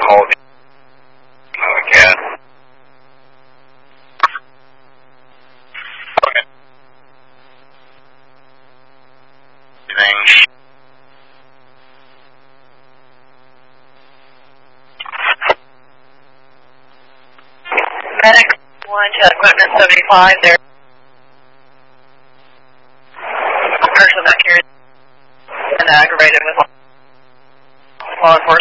hold it. Okay. Okay. Anything? Medic 1 to equipment 75 there. Person that carries and aggravated with law enforcement.